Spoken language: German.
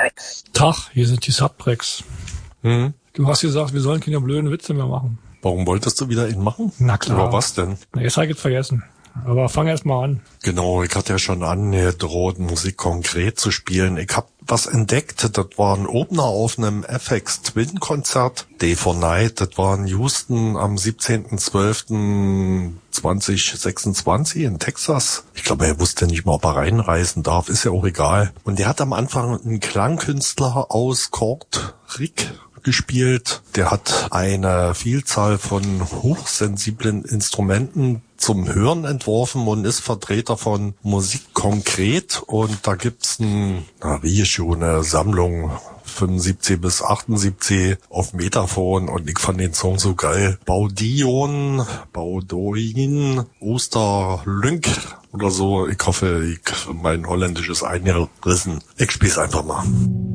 Subrex. Tag, hier sind die Subrex. Hm? Du hast gesagt, wir sollen keine blöden Witze mehr machen. Warum wolltest du wieder ihn machen? Na klar. Über was denn? Na, jetzt habe ich es vergessen. Aber fang erst mal an. Genau, ich hatte ja schon angedroht, Musik konkret zu spielen. Ich hab was entdeckt, das war ein Opener auf einem FX Twin Konzert. Day for Night, das war in Houston am 17.12.2026 in Texas. Ich glaube, er wusste nicht mal, ob er reinreisen darf, ist ja auch egal. Und der hat am Anfang einen Klangkünstler aus Court Rick gespielt. Der hat eine Vielzahl von hochsensiblen Instrumenten zum Hören entworfen und ist Vertreter von Musik konkret. Und da gibt's eine Sammlung 75 bis 78 auf Metaphon und ich fand den Song so geil. Baudoin, Osterlünk oder so. Ich hoffe, mein Holländisch ist eingerissen. Ich spiel's einfach mal.